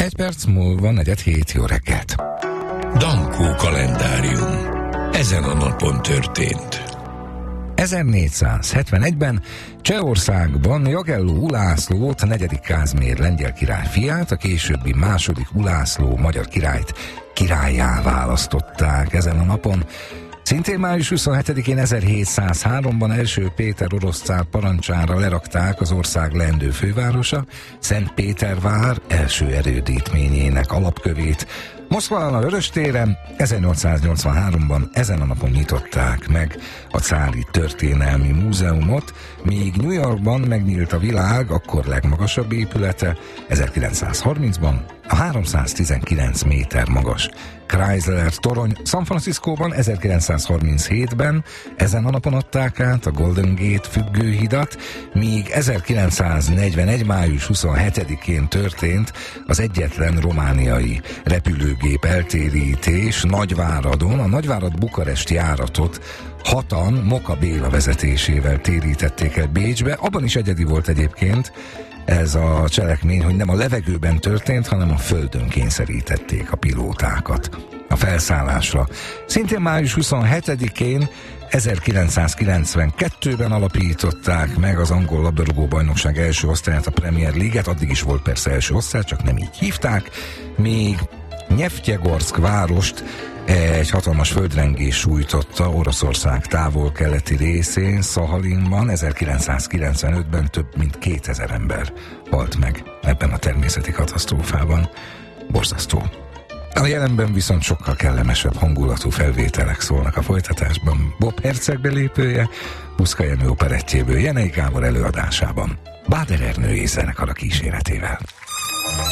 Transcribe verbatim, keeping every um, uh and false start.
Egy perc múlva negyed hét, jó reggelt. Dankó kalendárium. Ezen a napon történt. ezernégyszázhetvenegyben Csehországban Jagelló Ulászlót, a negyedik Kázmér lengyel király fiát, a későbbi második Ulászló magyar királyt királlyá választották ezen a napon. Szintén május huszonhetedikén ezerhétszázháromban első Péter orosz cár parancsára lerakták az ország leendő fővárosa, Szentpétervár első erődítményének alapkövét. Moszkvában a Vöröstéren ezernyolcszáznyolcvanháromban ezen a napon nyitották meg a Cári Történelmi Múzeumot, míg New Yorkban megnyílt a világ akkor legmagasabb épülete ezerkilencszázharmincban, a háromszáztizenkilenc méter magas Chrysler torony. San Franciscóban ezerkilencszázharminchétben ezen a napon adták át a Golden Gate függőhidat, míg ezerkilencszáznegyvenegy. május huszonhetedikén történt az egyetlen romániai repülőgép eltérítés Nagyváradon. A Nagyvárad-Bukarest járatot hatan Moka Béla vezetésével térítették el Bécsbe. Abban is egyedi volt egyébként ez a cselekmény, hogy nem a levegőben történt, hanem a földön kényszerítették a pilótákat a felszállásra. Szintén május huszonhetedikén ezerkilencszázkilencvenkettőben alapították meg az angol labdarúgó bajnokság első osztályát, a Premier League-et, addig is volt persze első osztály, csak nem így hívták, még Nyeftjegorszk várost egy hatalmas földrengés sújtotta Oroszország távol-keleti részén, Szahalinban. ezerkilencszázkilencvenötben több mint kétezer ember halt meg ebben a természeti katasztrófában. Borzasztó. A jelenben viszont sokkal kellemesebb hangulatú felvételek szólnak a folytatásban. Bob Herceg belépője, Puszka Jenő operettjéből Jenei Gábor előadásában, Báder Ernő zenekar a kíséretével.